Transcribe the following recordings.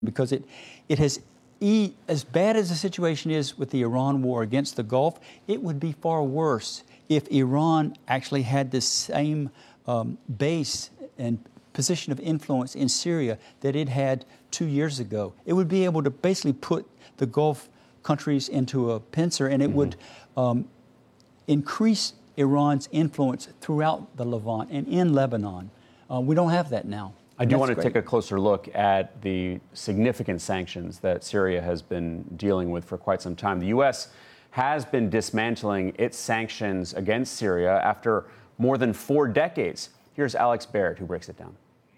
because it has, as bad as the situation is with the Iran war against the Gulf, it would be far worse if Iran actually had the same base and position of influence in Syria that it had 2 years ago. It would be able to basically put the Gulf countries into a pincer, and it would increase Iran's influence throughout the Levant and in Lebanon. We don't have that now. I do want to take a closer look at the significant sanctions that Syria has been dealing with for quite some time. The U.S. has been dismantling its sanctions against Syria after more than 4 decades. Here's Alex Baird, who breaks it down.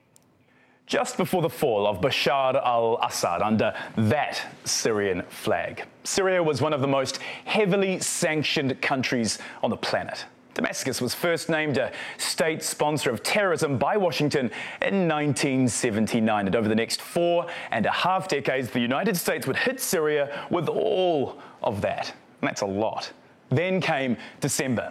Just before the fall of Bashar al-Assad under that Syrian flag, Syria was one of the most heavily sanctioned countries on the planet. Damascus was first named a state sponsor of terrorism by Washington in 1979. And over the next 4.5 decades, the United States would hit Syria with all of that. And that's a lot. Then came December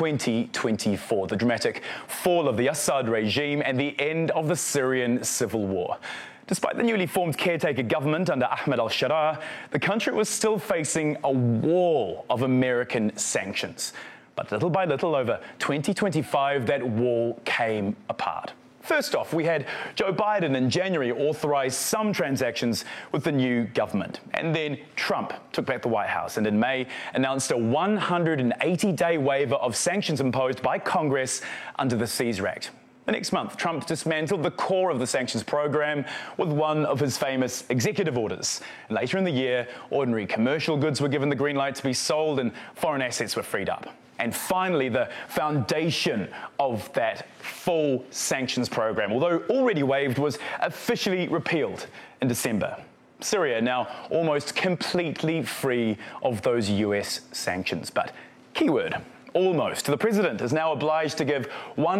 2024, the dramatic fall of the Assad regime and the end of the Syrian civil war. Despite the newly formed caretaker government under Ahmed al-Sharaa, the country was still facing a wall of American sanctions. But little by little, over 2025, that wall came apart. First off, we had Joe Biden in January authorize some transactions with the new government. And then Trump took back the White House and in May announced a 180-day waiver of sanctions imposed by Congress under the Caesar Act. The next month, Trump dismantled the core of the sanctions program with one of his famous executive orders. Later in the year, ordinary commercial goods were given the green light to be sold and foreign assets were freed up. And finally, the foundation of that full sanctions program, although already waived, was officially repealed in December. Syria now almost completely free of those US sanctions. But keyword, almost. The president is now obliged to give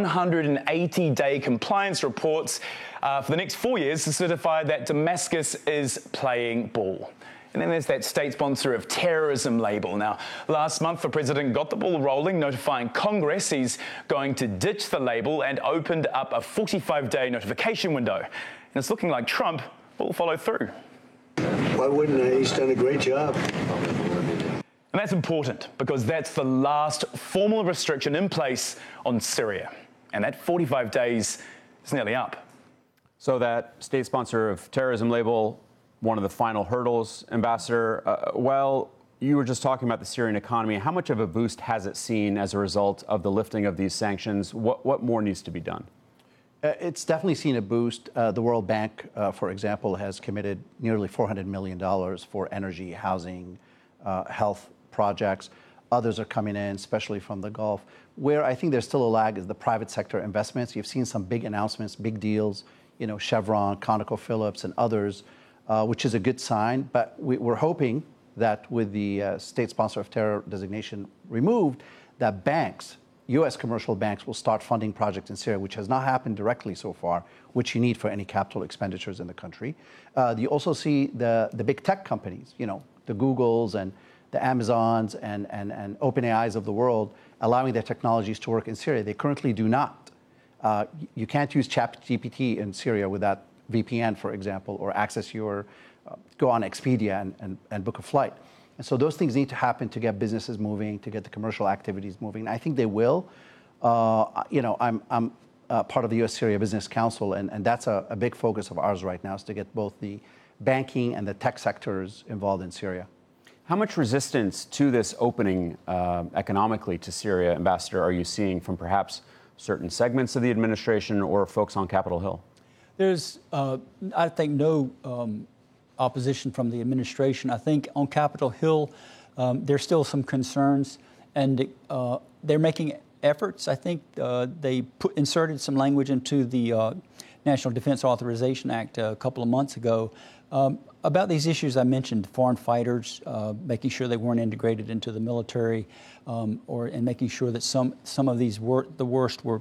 180-day compliance reports for the next 4 years to certify that Damascus is playing ball. And then there's that state sponsor of terrorism label. Now, last month, the president got the ball rolling, notifying Congress he's going to ditch the label and opened up a 45-day notification window. And it's looking like Trump will follow through. Why wouldn't he? He's done a great job. And that's important because that's the last formal restriction in place on Syria. And that 45 days is nearly up. So that state sponsor of terrorism label, one of the final hurdles, Ambassador. Well, you were just talking about the Syrian economy. How much of a boost has it seen as a result of the lifting of these sanctions? What more needs to be done? It's definitely seen a boost. The World Bank, for example, has committed nearly $400 million for energy, housing, health projects. Others are coming in, especially from the Gulf. Where I think there's still a lag is the private sector investments. You've seen some big announcements, big deals, Chevron, ConocoPhillips, and others, which is a good sign. But we're hoping that with the state sponsor of terror designation removed, that banks, U.S. commercial banks, will start funding projects in Syria, which has not happened directly so far, which you need for any capital expenditures in the country. You also see the big tech companies, the Googles and the Amazons and OpenAIs of the world, allowing their technologies to work in Syria. They currently do not. You can't use ChatGPT in Syria without VPN, for example, or access your, go on Expedia and book a flight. And so those things need to happen to get businesses moving, to get the commercial activities moving. And I think they will. I'm part of the U.S.-Syria Business Council, and that's a big focus of ours right now, is to get both the banking and the tech sectors involved in Syria. How much resistance to this opening economically to Syria, Ambassador, are you seeing from perhaps certain segments of the administration or folks on Capitol Hill? There's, I think, no opposition from the administration. I think on Capitol Hill, there's still some concerns, and they're making efforts. I think they inserted some language into the National Defense Authorization Act a couple of months ago about these issues I mentioned: foreign fighters, making sure they weren't integrated into the military, and making sure that some of these the worst were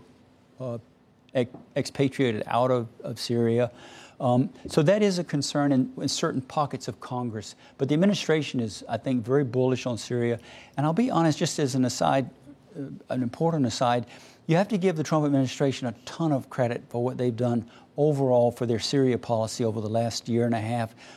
expatriated out of Syria. So that is a concern in certain pockets of Congress. But the administration is, I think, very bullish on Syria. And I'll be honest, just as an aside, an important aside, You have to give the Trump administration a ton of credit for what they've done overall for their Syria policy over the last year and a half.